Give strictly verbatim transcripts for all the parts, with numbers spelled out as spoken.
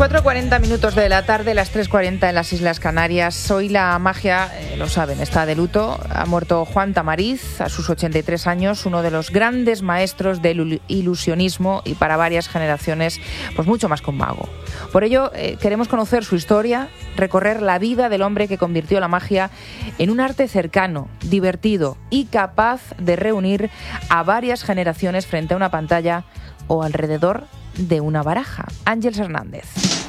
cuatro y cuarenta minutos de la tarde, las tres y cuarenta en las Islas Canarias. Hoy la magia, eh, lo saben, está de luto. Ha muerto Juan Tamariz a sus ochenta y tres años, uno de los grandes maestros del ilusionismo y para varias generaciones, pues mucho más que un mago. Por ello, eh, queremos conocer su historia, recorrer la vida del hombre que convirtió la magia en un arte cercano, divertido y capaz de reunir a varias generaciones frente a una pantalla o alrededor de una baraja. Ángeles Hernández.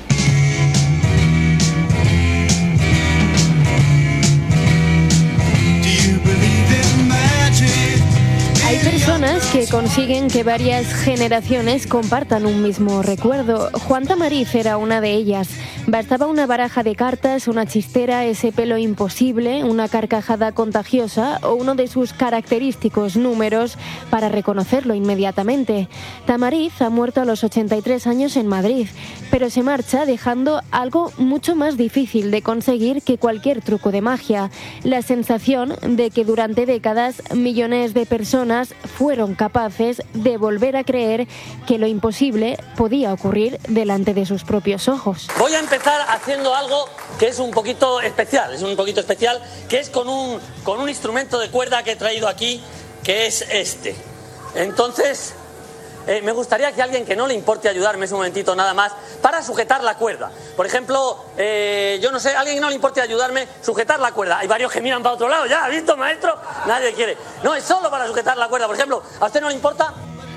Hay personas que consiguen que varias generaciones compartan un mismo recuerdo. Juan Tamariz era una de ellas. Bastaba una baraja de cartas, una chistera, ese pelo imposible, una carcajada contagiosa o uno de sus característicos números para reconocerlo inmediatamente. Tamariz ha muerto a los ochenta y tres años en Madrid, pero se marcha dejando algo mucho más difícil de conseguir que cualquier truco de magia: la sensación de que durante décadas millones de personas fueron capaces de volver a creer que lo imposible podía ocurrir delante de sus propios ojos. Voy a empezar haciendo algo que es un poquito especial, es un poquito especial, que es con un, con un instrumento de cuerda que he traído aquí, que es este. Entonces, eh, me gustaría que alguien que no le importe ayudarme un momentito nada más para sujetar la cuerda. Por ejemplo, eh, yo no sé, alguien que no le importe ayudarme, sujetar la cuerda. Hay varios que miran para otro lado, ¿ya ha visto, maestro? Nadie quiere. No, es solo para sujetar la cuerda. Por ejemplo, ¿a usted no le importa?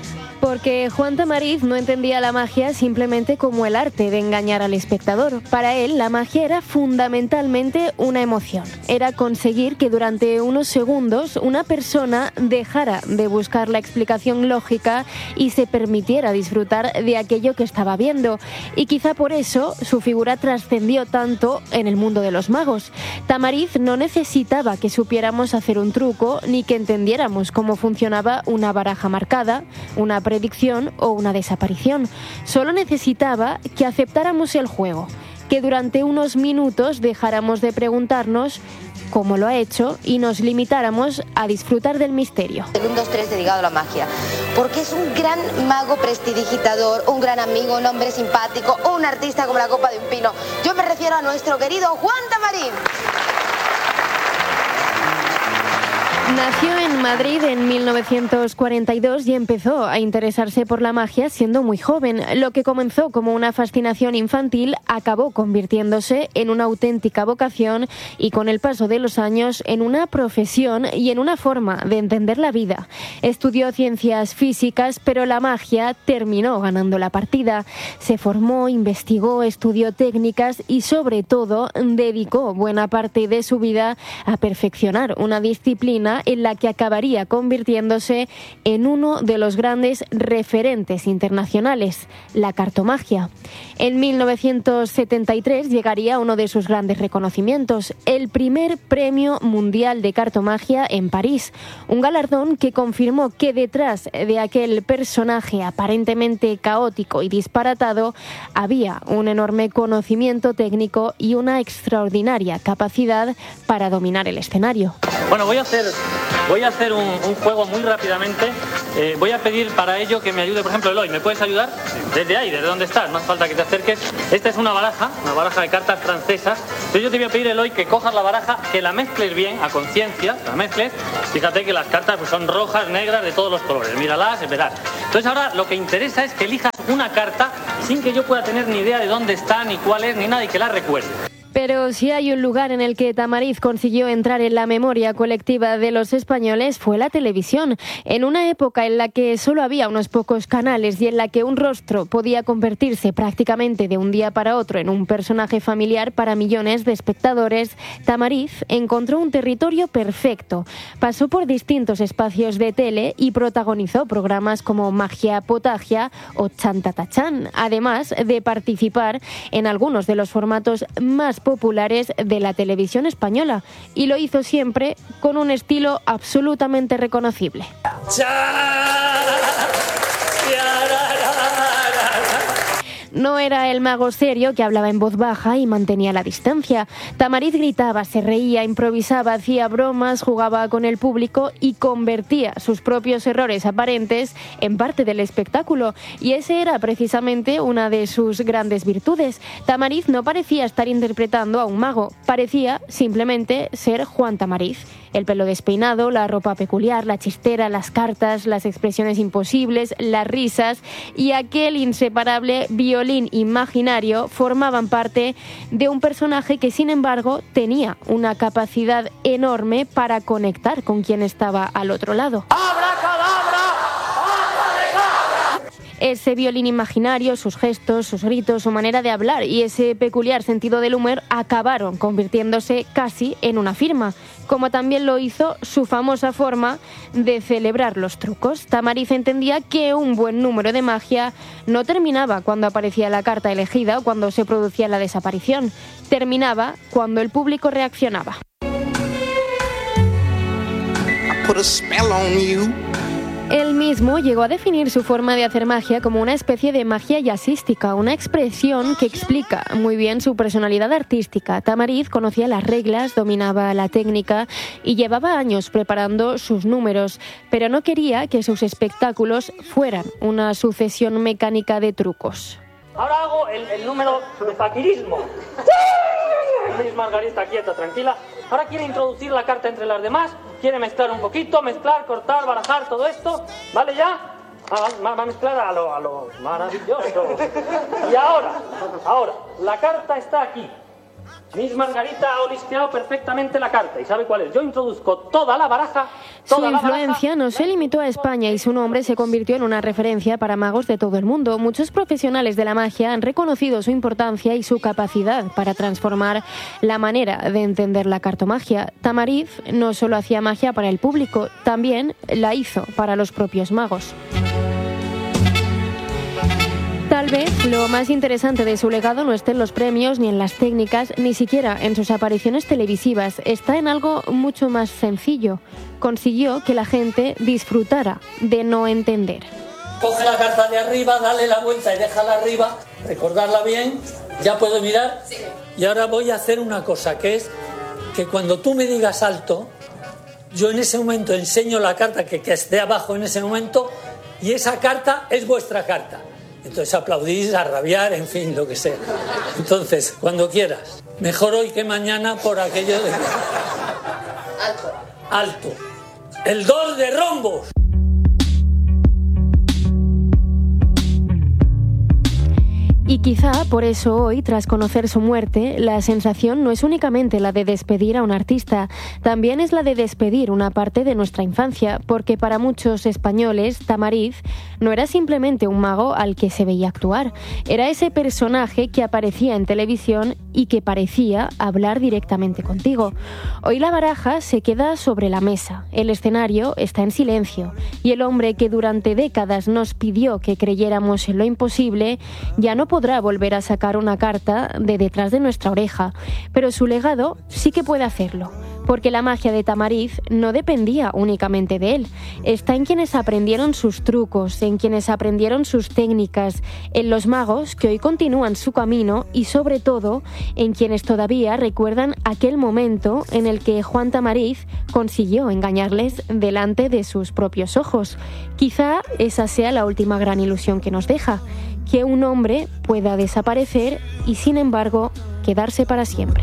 Porque Juan Tamariz no entendía la magia simplemente como el arte de engañar al espectador. Para él, la magia era fundamentalmente una emoción. Era conseguir que durante unos segundos una persona dejara de buscar la explicación lógica y se permitiera disfrutar de aquello que estaba viendo. Y quizá por eso su figura trascendió tanto en el mundo de los magos. Tamariz no necesitaba que supiéramos hacer un truco ni que entendiéramos cómo funcionaba una baraja marcada, una predicción o una desaparición. Solo necesitaba que aceptáramos el juego, que durante unos minutos dejáramos de preguntarnos cómo lo ha hecho y nos limitáramos a disfrutar del misterio. El uno, dos, tres dedicado a la magia, porque es un gran mago prestidigitador, un gran amigo, un hombre simpático, un artista como la copa de un pino. Yo me refiero a nuestro querido Juan Tamariz. Nació en Madrid en mil novecientos cuarenta y dos y empezó a interesarse por la magia siendo muy joven. Lo que comenzó como una fascinación infantil acabó convirtiéndose en una auténtica vocación y con el paso de los años en una profesión y en una forma de entender la vida. Estudió ciencias físicas, pero la magia terminó ganando la partida. Se formó, investigó, estudió técnicas y sobre todo dedicó buena parte de su vida a perfeccionar una disciplina en la que acabaría convirtiéndose en uno de los grandes referentes internacionales, la cartomagia. En mil novecientos setenta y tres llegaría uno de sus grandes reconocimientos, el primer Premio Mundial de Cartomagia en París, un galardón que confirmó que detrás de aquel personaje aparentemente caótico y disparatado había un enorme conocimiento técnico y una extraordinaria capacidad para dominar el escenario. Bueno, voy a hacer, voy a hacer un, un juego muy rápidamente. Eh, voy a pedir para ello que me ayude, por ejemplo, Eloy. ¿Me puedes ayudar? Desde ahí, desde donde estás, no hace falta que te acerques. Esta es una baraja, una baraja de cartas francesas. Entonces yo te voy a pedir, Eloy, que cojas la baraja, que la mezcles bien, a conciencia, la mezcles. Fíjate que las cartas pues, son rojas, negras, de todos los colores. Míralas, verás. Entonces ahora lo que interesa es que elijas una carta sin que yo pueda tener ni idea de dónde está, ni cuál es, ni nada, y que la recuerde. Pero si hay un lugar en el que Tamariz consiguió entrar en la memoria colectiva de los españoles fue la televisión. En una época en la que solo había unos pocos canales y en la que un rostro podía convertirse prácticamente de un día para otro en un personaje familiar para millones de espectadores, Tamariz encontró un territorio perfecto. Pasó por distintos espacios de tele y protagonizó programas como Magia Potagia o Chantatachán, además de participar en algunos de los formatos más populares de la televisión española, y lo hizo siempre con un estilo absolutamente reconocible. No era el mago serio que hablaba en voz baja y mantenía la distancia. Tamariz gritaba, se reía, improvisaba, hacía bromas, jugaba con el público y convertía sus propios errores aparentes en parte del espectáculo. Y ese era precisamente una de sus grandes virtudes. Tamariz no parecía estar interpretando a un mago, parecía simplemente ser Juan Tamariz. El pelo despeinado, la ropa peculiar, la chistera, las cartas, las expresiones imposibles, las risas y aquel inseparable violín imaginario formaban parte de un personaje que, sin embargo, tenía una capacidad enorme para conectar con quien estaba al otro lado. Ese violín imaginario, sus gestos, sus gritos, su manera de hablar y ese peculiar sentido del humor acabaron convirtiéndose casi en una firma, como también lo hizo su famosa forma de celebrar los trucos. Tamariz entendía que un buen número de magia no terminaba cuando aparecía la carta elegida o cuando se producía la desaparición, terminaba cuando el público reaccionaba. Él mismo llegó a definir su forma de hacer magia como una especie de magia jazzística, una expresión que explica muy bien su personalidad artística. Tamariz conocía las reglas, dominaba la técnica y llevaba años preparando sus números, pero no quería que sus espectáculos fueran una sucesión mecánica de trucos. Ahora hago el, el número de faquirismo. Miss Margarita, quieta, tranquila. Ahora quiere introducir la carta entre las demás, quiere mezclar un poquito, mezclar, cortar, barajar, todo esto. ¿Vale ya? Va, va a mezclar a lo, a lo maravilloso. Y ahora, ahora, la carta está aquí. Miss Margarita ha olisqueado perfectamente la carta y sabe cuál es. Yo introduzco toda la baraja. Toda su influencia no se limitó a España y su nombre se convirtió en una referencia para magos de todo el mundo. Muchos profesionales de la magia han reconocido su importancia y su capacidad para transformar la manera de entender la cartomagia. Tamariz no solo hacía magia para el público, también la hizo para los propios magos. Tal vez lo más interesante de su legado no esté en los premios, ni en las técnicas, ni siquiera en sus apariciones televisivas. Está en algo mucho más sencillo. Consiguió que la gente disfrutara de no entender. Coge la carta de arriba, dale la vuelta y déjala arriba, recordarla bien, ¿ya puedo mirar? Sí. Y ahora voy a hacer una cosa, que es que cuando tú me digas alto, yo en ese momento enseño la carta que, que esté abajo en ese momento y esa carta es vuestra carta. Entonces aplaudís, a rabiar, en fin, lo que sea. Entonces, cuando quieras. Mejor hoy que mañana por aquello de... Alto. Alto. El dos de rombos. Y quizá por eso hoy, tras conocer su muerte, la sensación no es únicamente la de despedir a un artista, también es la de despedir una parte de nuestra infancia, porque para muchos españoles, Tamariz no era simplemente un mago al que se veía actuar, era ese personaje que aparecía en televisión y que parecía hablar directamente contigo. Hoy la baraja se queda sobre la mesa, el escenario está en silencio, y el hombre que durante décadas nos pidió que creyéramos en lo imposible, ya no podrá volver a sacar una carta de detrás de nuestra oreja, pero su legado sí que puede hacerlo, porque la magia de Tamariz no dependía únicamente de él. Está en quienes aprendieron sus trucos, en quienes aprendieron sus técnicas, en los magos que hoy continúan su camino y sobre todo en quienes todavía recuerdan aquel momento en el que Juan Tamariz consiguió engañarles delante de sus propios ojos. Quizá esa sea la última gran ilusión que nos deja, que un hombre pueda desaparecer y sin embargo quedarse para siempre.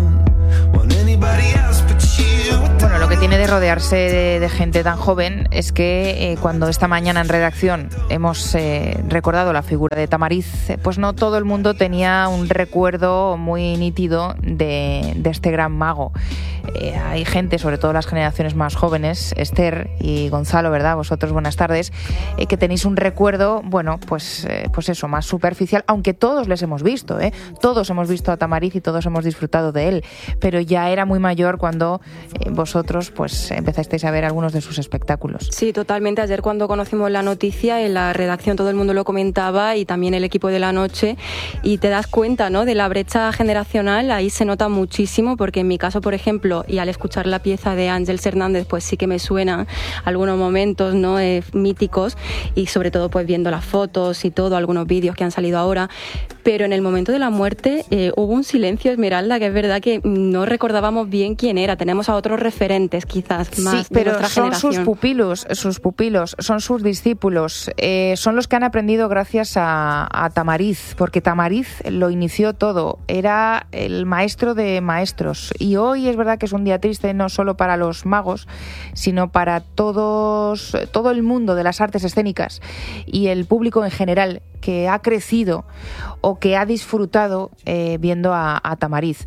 Bueno, lo que tiene de rodearse de, de gente tan joven es que eh, cuando esta mañana en redacción hemos eh, recordado la figura de Tamariz, eh, pues no todo el mundo tenía un recuerdo muy nítido de, de este gran mago. Eh, hay gente, sobre todo las generaciones más jóvenes, Esther y Gonzalo, ¿verdad? Vosotros, buenas tardes, eh, que tenéis un recuerdo, bueno, pues, eh, pues eso, más superficial, aunque todos les hemos visto, ¿eh? Todos hemos visto a Tamariz y todos hemos disfrutado de él, pero ya era muy mayor cuando vosotros pues empezasteis a ver algunos de sus espectáculos. Sí, totalmente. Ayer cuando conocimos la noticia, en la redacción todo el mundo lo comentaba y también el equipo de La Noche, y te das cuenta, ¿no?, de la brecha generacional. Ahí se nota muchísimo, porque en mi caso, por ejemplo, y al escuchar la pieza de Ángeles Hernández, pues sí que me suenan algunos momentos, ¿no?, eh, míticos, y sobre todo pues viendo las fotos y todo, algunos vídeos que han salido ahora. Pero en el momento de la muerte eh, hubo un silencio, Esmeralda, que es verdad que no recordábamos bien quién era. Tenemos a otros referentes quizás más sí, pero de nuestra son generación. sus pupilos, sus pupilos, son sus discípulos, eh, son los que han aprendido gracias a, a Tamariz, porque Tamariz lo inició todo, era el maestro de maestros, y hoy es verdad que es un día triste no solo para los magos, sino para todos, todo el mundo de las artes escénicas y el público en general, que ha crecido o que ha disfrutado eh, viendo a, a Tamariz.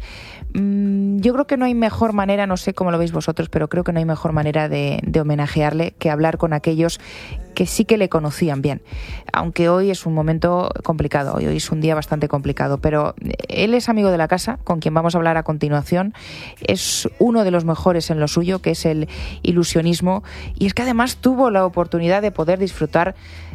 Mm, yo creo que no hay mejor manera, no sé cómo lo veis vosotros, pero creo que no hay mejor manera de, de homenajearle que hablar con aquellos que sí que le conocían bien. Aunque hoy es un momento complicado, hoy, hoy es un día bastante complicado, pero él es amigo de la casa, con quien vamos a hablar a continuación. Es uno de los mejores en lo suyo, que es el ilusionismo, y es que además tuvo la oportunidad de poder disfrutar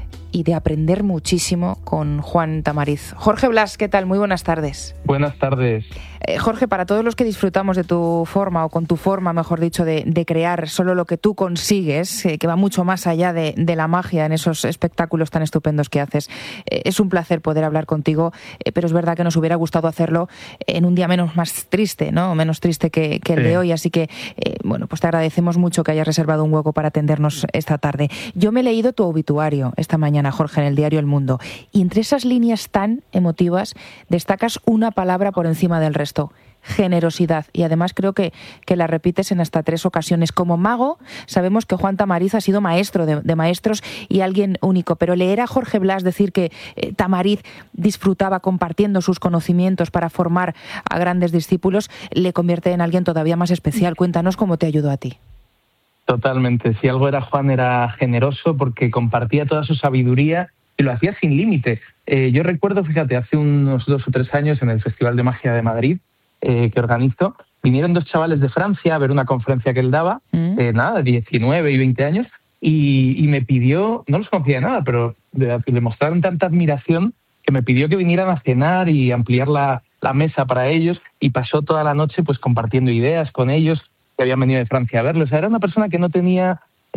y de aprender muchísimo con Juan Tamariz. Jorge Blas, ¿qué tal? Muy buenas tardes. Buenas tardes. Eh, Jorge, para todos los que disfrutamos de tu forma, o con tu forma, mejor dicho, de, de crear solo lo que tú consigues, eh, que va mucho más allá de, de la magia en esos espectáculos tan estupendos que haces, eh, es un placer poder hablar contigo, eh, pero es verdad que nos hubiera gustado hacerlo en un día menos más triste, ¿no? Menos triste que, que el sí. de hoy, así que, eh, bueno, pues te agradecemos mucho que hayas reservado un hueco para atendernos esta tarde. Yo me he leído tu obituario esta mañana, Jorge, en el diario El Mundo, y entre esas líneas tan emotivas destacas una palabra por encima del resto: generosidad, y además creo que, que la repites en hasta tres ocasiones. Como mago sabemos que Juan Tamariz ha sido maestro de, de maestros y alguien único, pero leer a Jorge Blas decir que eh, Tamariz disfrutaba compartiendo sus conocimientos para formar a grandes discípulos le convierte en alguien todavía más especial. Cuéntanos cómo te ayudó a ti. Totalmente. Si algo era Juan, era generoso, porque compartía toda su sabiduría y lo hacía sin límite. Eh, yo recuerdo, fíjate, hace unos dos o tres años en el Festival de Magia de Madrid, eh, que organizo, vinieron dos chavales de Francia a ver una conferencia que él daba, mm. eh, nada, diecinueve y veinte años, y, y me pidió, no los conocía de nada, pero le, le mostraron tanta admiración que me pidió que vinieran a cenar y ampliar la, la mesa para ellos, y pasó toda la noche pues compartiendo ideas con ellos, que habían venido de Francia a verlo. O sea, era una persona que no tenía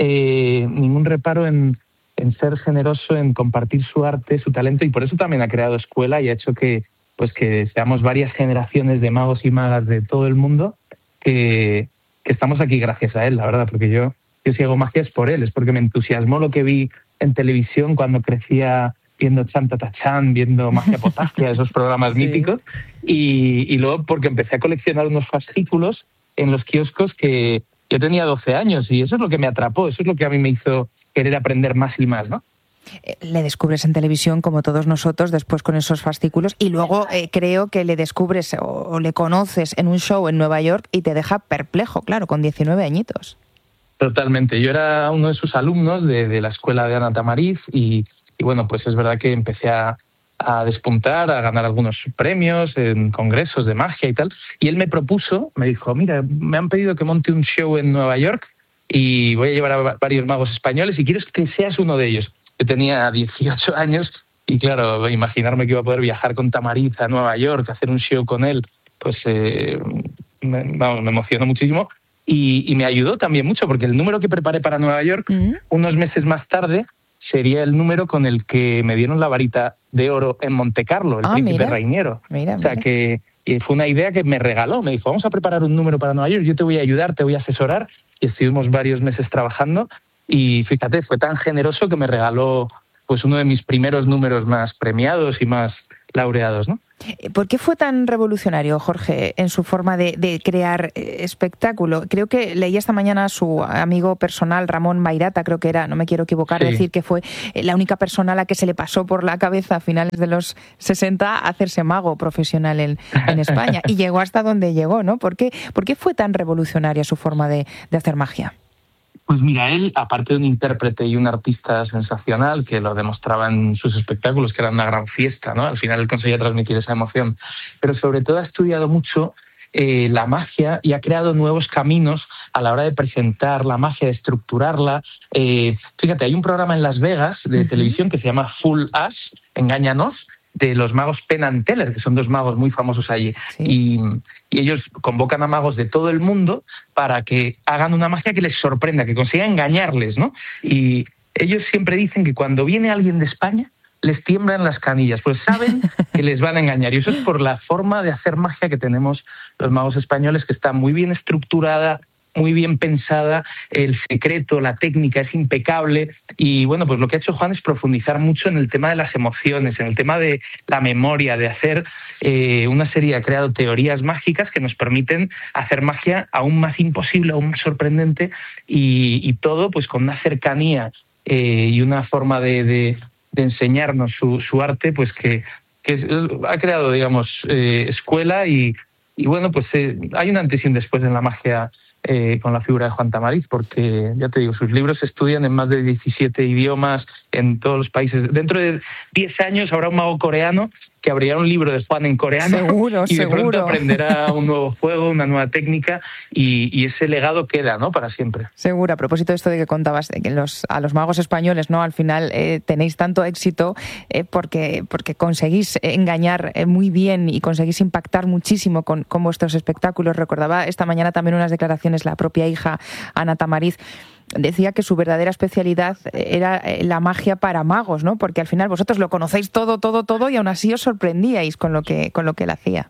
eh, ningún reparo en, en ser generoso, en compartir su arte, su talento, y por eso también ha creado escuela y ha hecho que, pues, que seamos varias generaciones de magos y magas de todo el mundo que, que estamos aquí gracias a él, la verdad, porque yo, yo si hago magia es por él, es porque me entusiasmó lo que vi en televisión cuando crecía viendo Chan Tata Chan, viendo Magia Potagia, esos programas sí. míticos, y, y luego porque empecé a coleccionar unos fascículos en los kioscos que yo tenía doce años, y eso es lo que me atrapó, eso es lo que a mí me hizo querer aprender más y más, ¿no? Le descubres en televisión, como todos nosotros, después con esos fascículos, y luego eh, creo que le descubres o, o le conoces en un show en Nueva York y te deja perplejo, claro, con diecinueve añitos. Totalmente. Yo era uno de sus alumnos de, de la escuela de Ana Tamariz y, y bueno, pues es verdad que empecé a a despuntar, a ganar algunos premios en congresos de magia y tal, y él me propuso, me dijo, mira, me han pedido que monte un show en Nueva York y voy a llevar a varios magos españoles y quiero que seas uno de ellos. Yo tenía dieciocho años y claro, imaginarme que iba a poder viajar con Tamariz a Nueva York, hacer un show con él, pues eh, me, vamos, me emocionó muchísimo y, y me ayudó también mucho, porque el número que preparé para Nueva York, uh-huh. unos meses más tarde, sería el número con el que me dieron la varita de oro en Montecarlo, el ah, príncipe mira, Rainiero. Mira, o sea, mira. que y fue una idea que me regaló. Me dijo, vamos a preparar un número para Nueva York, yo te voy a ayudar, te voy a asesorar. Y estuvimos varios meses trabajando. Y fíjate, fue tan generoso que me regaló pues uno de mis primeros números más premiados y más laureados, ¿no? ¿Por qué fue tan revolucionario, Jorge, en su forma de, de crear espectáculo? Creo que leí esta mañana a su amigo personal, Ramón Mairata, creo que era, no me quiero equivocar, sí. decir que fue la única persona a la que se le pasó por la cabeza a finales de los sesenta hacerse mago profesional en, en España. Y llegó hasta donde llegó, ¿no? ¿Por qué, por qué fue tan revolucionaria su forma de, de hacer magia? Pues mira, él, aparte de un intérprete y un artista sensacional, que lo demostraba en sus espectáculos, que era una gran fiesta, ¿no? Al final él conseguía transmitir esa emoción. Pero sobre todo ha estudiado mucho eh, la magia y ha creado nuevos caminos a la hora de presentar la magia, de estructurarla. Eh, fíjate, hay un programa en Las Vegas de uh-huh. televisión que se llama Fool Us, Engáñanos, de los magos Penn and Teller, que son dos magos muy famosos allí. Sí. Y, y ellos convocan a magos de todo el mundo para que hagan una magia que les sorprenda, que consiga engañarles, ¿no? Y ellos siempre dicen que cuando viene alguien de España, les tiemblan las canillas, pues saben que les van a engañar. Y eso es por la forma de hacer magia que tenemos los magos españoles, que está muy bien estructurada, muy bien pensada, el secreto, la técnica es impecable. Y bueno, pues lo que ha hecho Juan es profundizar mucho en el tema de las emociones, en el tema de la memoria, de hacer eh, una serie, ha creado teorías mágicas que nos permiten hacer magia aún más imposible, aún más sorprendente, y, y todo pues con una cercanía eh, y una forma de, de, de enseñarnos su, su arte, pues que, que ha creado, digamos, eh, escuela y, y bueno, pues eh, hay un antes y un después en la magia Eh, con la figura de Juan Tamariz, porque, ya te digo, sus libros se estudian en más de diecisiete idiomas en todos los países. Dentro de diez años habrá un mago coreano que abrirá un libro de Juan en coreano seguro, y de seguro. pronto aprenderá un nuevo juego, una nueva técnica y, y ese legado queda, ¿no?, para siempre. Seguro. A propósito de esto de que contabas, de que los, a los magos españoles, ¿no?, al final eh, tenéis tanto éxito eh, porque, porque conseguís engañar eh, muy bien y conseguís impactar muchísimo con, con vuestros espectáculos. Recordaba esta mañana también unas declaraciones la propia hija Ana Tamariz. Decía que su verdadera especialidad era la magia para magos, ¿no? Porque al final vosotros lo conocéis todo, todo, todo y aún así os sorprendíais con lo que, con lo que él hacía.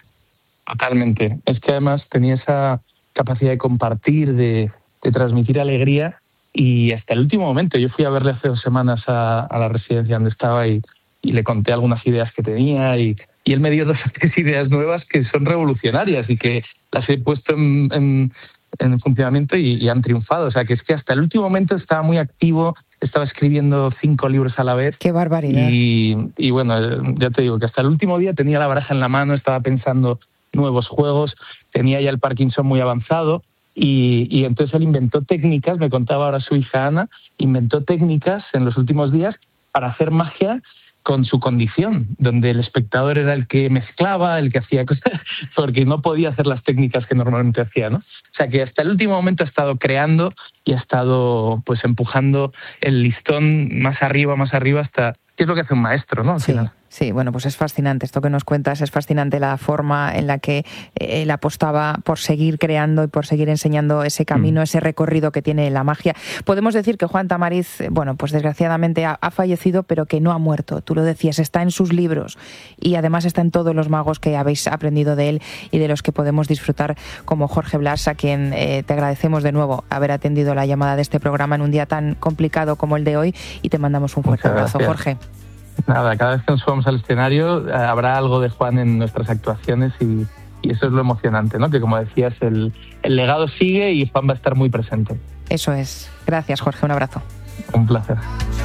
Totalmente. Es que además tenía esa capacidad de compartir, de, de transmitir alegría y hasta el último momento. Yo fui a verle hace dos semanas a, a la residencia donde estaba y, y le conté algunas ideas que tenía y, y él me dio dos o tres ideas nuevas que son revolucionarias y que las he puesto en... en en funcionamiento y, y han triunfado. O sea, que es que hasta el último momento estaba muy activo, estaba escribiendo cinco libros a la vez. ¡Qué barbaridad! Y, y bueno, ya te digo que hasta el último día tenía la baraja en la mano, estaba pensando nuevos juegos, tenía ya el Parkinson muy avanzado y, y entonces él inventó técnicas, me contaba ahora su hija Ana, inventó técnicas en los últimos días para hacer magia con su condición, donde el espectador era el que mezclaba, el que hacía cosas, porque no podía hacer las técnicas que normalmente hacía, ¿no? O sea que hasta el último momento ha estado creando y ha estado pues empujando el listón más arriba, más arriba, hasta... ¿Qué es lo que hace un maestro, no? Al sí. final. Sí, bueno, pues es fascinante esto que nos cuentas, es fascinante la forma en la que él apostaba por seguir creando y por seguir enseñando ese camino, mm. ese recorrido que tiene la magia. Podemos decir que Juan Tamariz, bueno, pues desgraciadamente ha, ha fallecido, pero que no ha muerto. Tú lo decías, está en sus libros y además está en todos los magos que habéis aprendido de él y de los que podemos disfrutar, como Jorge Blas, a quien eh, te agradecemos de nuevo haber atendido la llamada de este programa en un día tan complicado como el de hoy y te mandamos un fuerte abrazo, Jorge. Nada, cada vez que nos subamos al escenario eh, habrá algo de Juan en nuestras actuaciones y, y eso es lo emocionante, ¿no? Que como decías, el, el legado sigue y Juan va a estar muy presente. Eso es. Gracias, Jorge. Un abrazo. Un placer.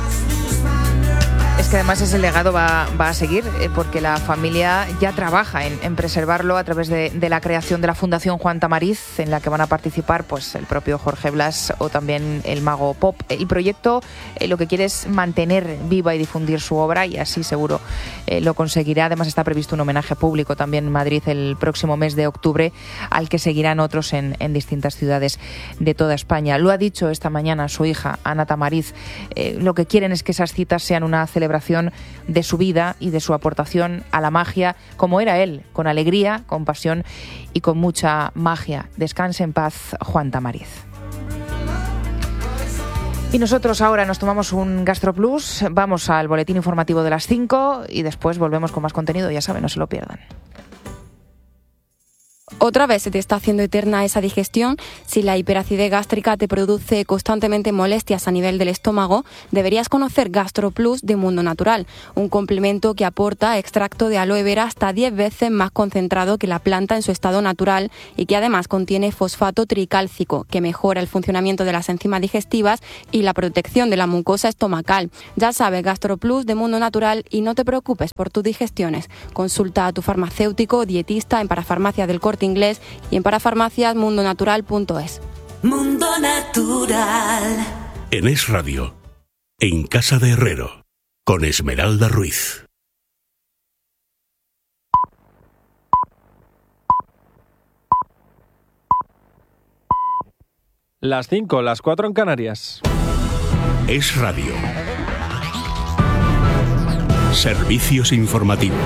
Es que además ese legado va, va a seguir eh, porque la familia ya trabaja en, en preservarlo a través de, de la creación de la Fundación Juan Tamariz, en la que van a participar pues el propio Jorge Blas o también el mago Pop. El proyecto eh, lo que quiere es mantener viva y difundir su obra y así seguro eh, lo conseguirá. Además está previsto un homenaje público también en Madrid el próximo mes de octubre, al que seguirán otros en, en distintas ciudades de toda España. Lo ha dicho esta mañana su hija Ana Tamariz. Eh, lo que quieren es que esas citas sean una celebración de su vida y de su aportación a la magia, como era él, con alegría, con pasión y con mucha magia. Descanse en paz, Juan Tamariz. Y nosotros ahora nos tomamos un GastroPlus, vamos al boletín informativo de las cinco y después volvemos con más contenido, ya saben, no se lo pierdan. Otra vez se te está haciendo eterna esa digestión. Si la hiperacidez gástrica te produce constantemente molestias a nivel del estómago, deberías conocer GastroPlus de Mundo Natural, un complemento que aporta extracto de aloe vera hasta diez veces más concentrado que la planta en su estado natural y que además contiene fosfato tricálcico, que mejora el funcionamiento de las enzimas digestivas y la protección de la mucosa estomacal. Ya sabes, GastroPlus de Mundo Natural y no te preocupes por tus digestiones. Consulta a tu farmacéutico o dietista en Parafarmacia del Corte Inglés y en parafarmacias mundo natural punto es. Mundo Natural. En Es Radio, en Casa de Herrero, con Esmeralda Ruiz. Las cinco, las cuatro en Canarias. Es Radio. Servicios informativos.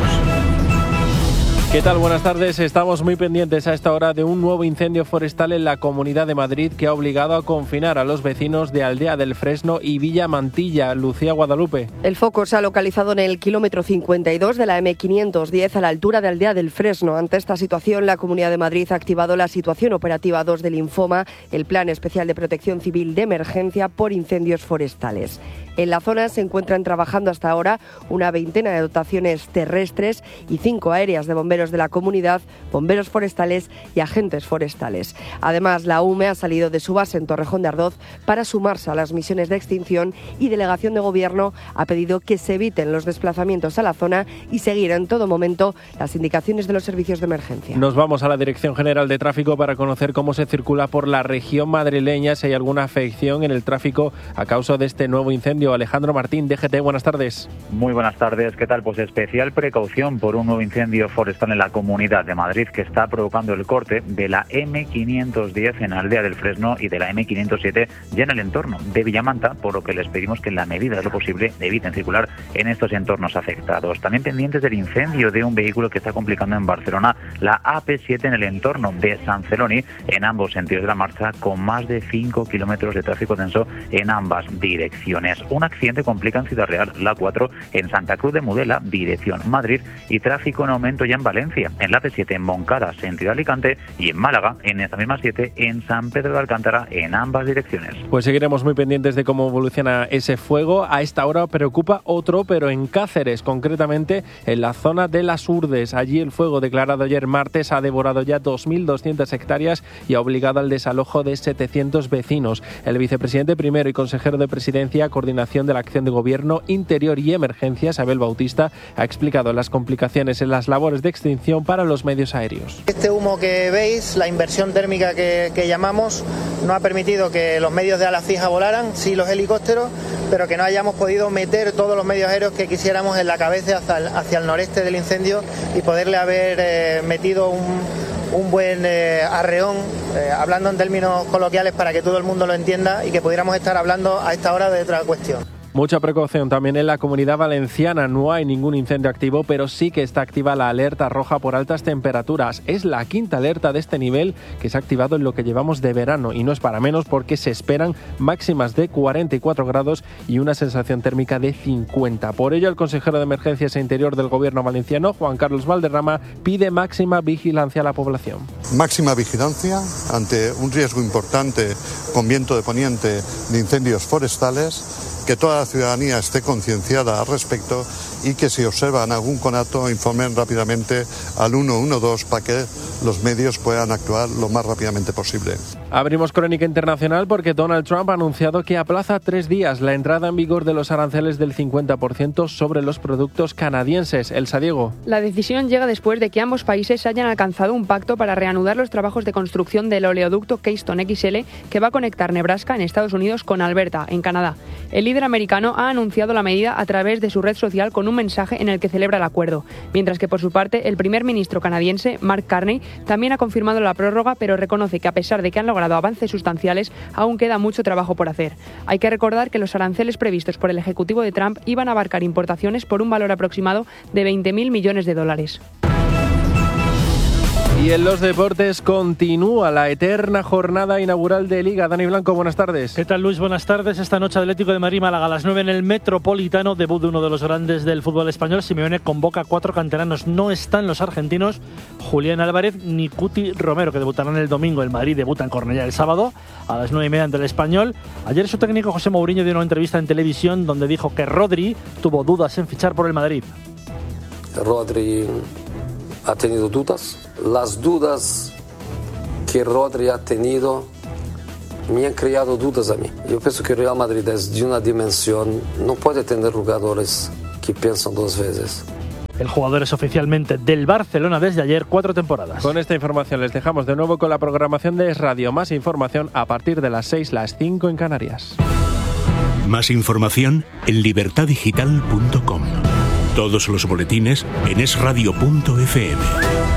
¿Qué tal? Buenas tardes. Estamos muy pendientes a esta hora de un nuevo incendio forestal en la Comunidad de Madrid que ha obligado a confinar a los vecinos de Aldea del Fresno y Villa Mantilla. Lucía Guadalupe. El foco se ha localizado en el kilómetro cincuenta y dos de la eme quinientos diez a la altura de Aldea del Fresno. Ante esta situación, la Comunidad de Madrid ha activado la situación operativa dos del Infoma, el Plan Especial de Protección Civil de Emergencia por Incendios Forestales. En la zona se encuentran trabajando hasta ahora una veintena de dotaciones terrestres y cinco aéreas de bomberos de la comunidad, bomberos forestales y agentes forestales. Además, la U M E ha salido de su base en Torrejón de Ardoz para sumarse a las misiones de extinción y Delegación de Gobierno ha pedido que se eviten los desplazamientos a la zona y seguir en todo momento las indicaciones de los servicios de emergencia. Nos vamos a la Dirección General de Tráfico para conocer cómo se circula por la región madrileña, si hay alguna afección en el tráfico a causa de este nuevo incendio. Alejandro Martín, D G T, buenas tardes. Muy buenas tardes, ¿qué tal? Pues especial precaución por un nuevo incendio forestal en la Comunidad de Madrid que está provocando el corte de la eme quinientos diez en Aldea del Fresno y de la eme quinientos siete ya en el entorno de Villamanta, por lo que les pedimos que en la medida de lo posible eviten circular en estos entornos afectados. También pendientes del incendio de un vehículo que está complicando en Barcelona la A P siete en el entorno de San Celoni en ambos sentidos de la marcha, con más de cinco kilómetros de tráfico denso en ambas direcciones. Un accidente complica en Ciudad Real la cuatro en Santa Cruz de Mudela, dirección Madrid, y tráfico en aumento ya en Valencia, en la A P siete en Moncada, sentido Alicante, y en Málaga, en esta misma siete, en San Pedro de Alcántara, en ambas direcciones. Pues seguiremos muy pendientes de cómo evoluciona ese fuego. A esta hora preocupa otro, pero en Cáceres, concretamente en la zona de Las Urdes. Allí el fuego declarado ayer martes ha devorado ya dos mil doscientas hectáreas y ha obligado al desalojo de setecientos vecinos. El vicepresidente primero y consejero de Presidencia, Coordinación de la Acción de Gobierno, Interior y Emergencias, Abel Bautista, ha explicado las complicaciones en las labores de extinción para los medios aéreos. Este humo que veis, la inversión térmica que, que llamamos, no ha permitido que los medios de ala fija volaran, sí los helicópteros, pero que no hayamos podido meter todos los medios aéreos que quisiéramos en la cabeza hacia el, hacia el noreste del incendio y poderle haber eh, metido un, un buen eh, arreón, eh, hablando en términos coloquiales para que todo el mundo lo entienda y que pudiéramos estar hablando a esta hora de otra cuestión. Mucha precaución también en la Comunidad Valenciana. No hay ningún incendio activo, pero sí que está activa la alerta roja por altas temperaturas. Es la quinta alerta de este nivel que se ha activado en lo que llevamos de verano, y no es para menos porque se esperan máximas de cuarenta y cuatro grados y una sensación térmica de cincuenta. Por ello, el consejero de Emergencias e Interior del Gobierno valenciano, Juan Carlos Valderrama, pide máxima vigilancia a la población. Máxima vigilancia ante un riesgo importante con viento de poniente de incendios forestales, que toda la ciudadanía esté concienciada al respecto y que si observan algún conato informen rápidamente al uno uno dos para que los medios puedan actuar lo más rápidamente posible. Abrimos crónica internacional porque Donald Trump ha anunciado que aplaza tres días la entrada en vigor de los aranceles del cincuenta por ciento sobre los productos canadienses. Elsa Diego. La decisión llega después de que ambos países hayan alcanzado un pacto para reanudar los trabajos de construcción del oleoducto Keystone equis ele que va a conectar Nebraska en Estados Unidos con Alberta, en Canadá. El líder americano ha anunciado la medida a través de su red social con un mensaje en el que celebra el acuerdo, mientras que por su parte el primer ministro canadiense, Mark Carney, también ha confirmado la prórroga, pero reconoce que a pesar de que han logrado avances sustanciales, aún queda mucho trabajo por hacer. Hay que recordar que los aranceles previstos por el Ejecutivo de Trump iban a abarcar importaciones por un valor aproximado de veinte mil millones de dólares. Y en los deportes continúa la eterna jornada inaugural de Liga. Dani Blanco, buenas tardes. ¿Qué tal, Luis? Buenas tardes. Esta noche Atlético de Madrid-Málaga a las nueve en el Metropolitano. Debut de uno de los grandes del fútbol español. Simeone convoca a cuatro canteranos. No están los argentinos Julián Álvarez ni Cuti Romero, que debutarán el domingo. El Madrid debuta en Cornellá el sábado a las nueve y media ante el Español. Ayer su técnico José Mourinho dio una entrevista en televisión donde dijo que Rodri tuvo dudas en fichar por el Madrid. Rodri ha tenido dudas. Las dudas que Rodri ha tenido me han creado dudas a mí. Yo pienso que Real Madrid es de una dimensión, no puede tener jugadores que piensan dos veces. El jugador es oficialmente del Barcelona desde ayer, cuatro temporadas. Con esta información les dejamos de nuevo con la programación de Es Radio. Más información a partir de las seis, las cinco en Canarias. Más información en libertad digital punto com. Todos los boletines en es radio punto efe eme.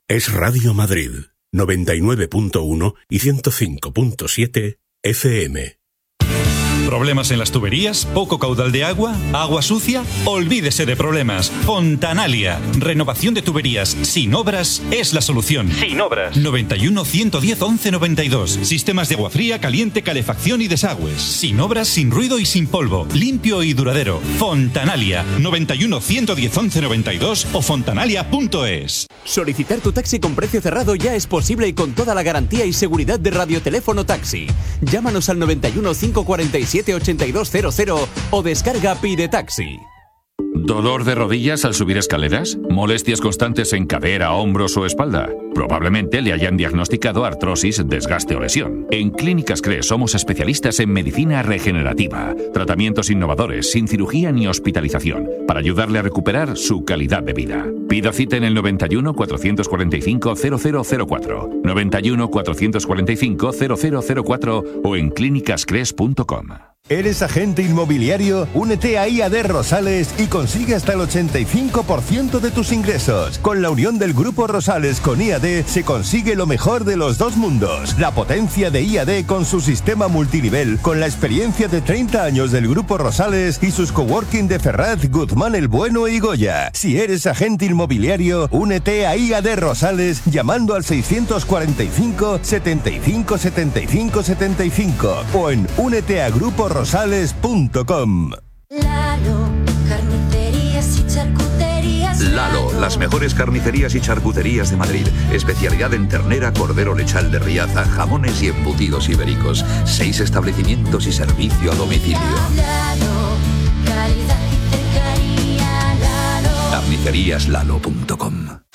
Es Radio Madrid, noventa y nueve punto uno y ciento cinco punto siete F M. ¿Problemas en las tuberías? ¿Poco caudal de agua? ¿Agua sucia? Olvídese de problemas. Fontanalia. Renovación de tuberías sin obras es la solución. Sin obras. noventa y uno, ciento diez, once noventa y dos. Sistemas de agua fría, caliente, calefacción y desagües. Sin obras, sin ruido y sin polvo. Limpio y duradero. Fontanalia. noventa y uno, ciento diez, once noventa y dos o fontanalia punto es. Solicitar tu taxi con precio cerrado ya es posible y con toda la garantía y seguridad de Radioteléfono Taxi. Llámanos al noventa y uno, cinco cuarenta y siete, ochenta y dos cero cero o descarga Pide Taxi. ¿Dolor de rodillas al subir escaleras? ¿Molestias constantes en cadera, hombros o espalda? Probablemente le hayan diagnosticado artrosis, desgaste o lesión. En Clínicas C R E somos especialistas en medicina regenerativa, tratamientos innovadores, sin cirugía ni hospitalización, para ayudarle a recuperar su calidad de vida. Pida cita en el noventa y uno, cuatrocientos cuarenta y cinco, cero cero cero cuatro, noventa y uno, cuatrocientos cuarenta y cinco, cero cero cero cuatro o en clínicas cres punto com. ¿Eres agente inmobiliario? Únete a I A D Rosales y consigue hasta el ochenta y cinco por ciento de tus ingresos. Con la unión del Grupo Rosales con I A D se consigue lo mejor de los dos mundos. La potencia de I A D con su sistema multinivel, con la experiencia de treinta años del Grupo Rosales y sus coworking de Ferraz, Guzmán el Bueno y Goya. Si eres agente inmobiliario, únete a I A D Rosales llamando al seiscientos cuarenta y cinco, setenta y cinco, setenta y cinco, setenta y cinco o en únete a grupo rosales punto com. Lalo, carnicerías y charcuterías. Lalo, las mejores carnicerías y charcuterías de Madrid. Especialidad en ternera, cordero lechal de Riaza, jamones y embutidos ibéricos. Seis establecimientos y servicio a domicilio. Lalo, calidad y cercanía. Lalo. carnicerías lalo punto com.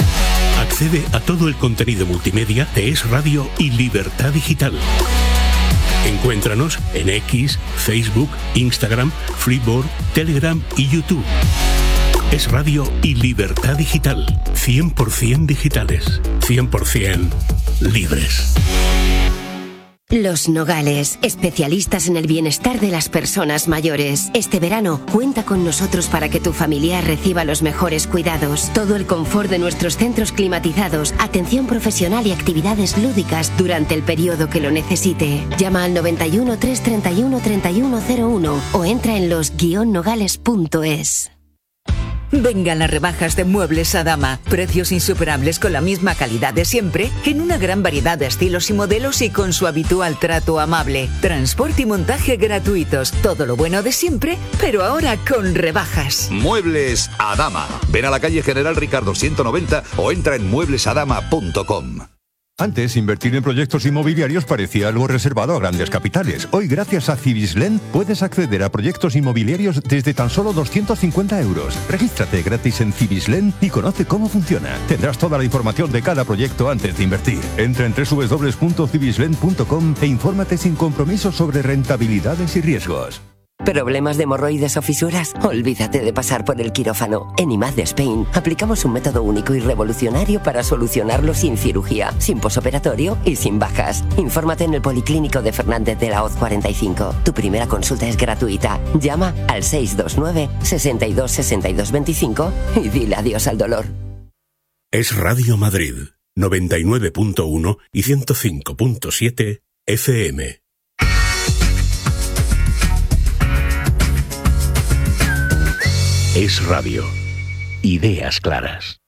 Accede a todo el contenido multimedia de Es Radio y Libertad Digital. Encuéntranos en X, Facebook, Instagram, Freeboard, Telegram y YouTube. Es Radio y Libertad Digital. cien por ciento digitales. cien por ciento libres. Los Nogales, especialistas en el bienestar de las personas mayores. Este verano, cuenta con nosotros para que tu familiar reciba los mejores cuidados. Todo el confort de nuestros centros climatizados, atención profesional y actividades lúdicas durante el periodo que lo necesite. Llama al noventa y uno, trescientos treinta y uno, treinta y uno cero uno o entra en los guion nogales punto es. Vengan las rebajas de Muebles Adama. Precios insuperables con la misma calidad de siempre, en una gran variedad de estilos y modelos y con su habitual trato amable. Transporte y montaje gratuitos. Todo lo bueno de siempre, pero ahora con rebajas. Muebles Adama. Ven a la calle General Ricardo ciento noventa o entra en muebles adama punto com. Antes, invertir en proyectos inmobiliarios parecía algo reservado a grandes capitales. Hoy, gracias a Cibislen, puedes acceder a proyectos inmobiliarios desde tan solo doscientos cincuenta euros. Regístrate gratis en Cibislen y conoce cómo funciona. Tendrás toda la información de cada proyecto antes de invertir. Entra en doble u doble u doble u punto cibislen punto com e infórmate sin compromiso sobre rentabilidades y riesgos. ¿Problemas de hemorroides o fisuras? Olvídate de pasar por el quirófano. En I M A D de Spain aplicamos un método único y revolucionario para solucionarlo sin cirugía, sin posoperatorio y sin bajas. Infórmate en el Policlínico de Fernández de la Hoz cuarenta y cinco. Tu primera consulta es gratuita. Llama al seis dos nueve, sesenta y dos, sesenta y dos veinticinco y dile adiós al dolor. Es Radio Madrid, noventa y nueve punto uno y ciento cinco punto siete F M. Es Radio. Ideas claras.